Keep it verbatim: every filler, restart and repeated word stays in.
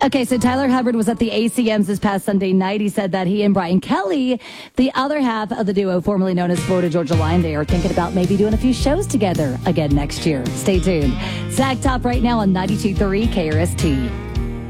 Okay, so Tyler Hubbard was at the A C Ms this past Sunday night. He said that he and Brian Kelly, the other half of the duo formerly known as Florida Georgia Line, they are thinking about maybe doing a few shows together again next year. Stay tuned. Zach Top right now on ninety-two point three K R S T.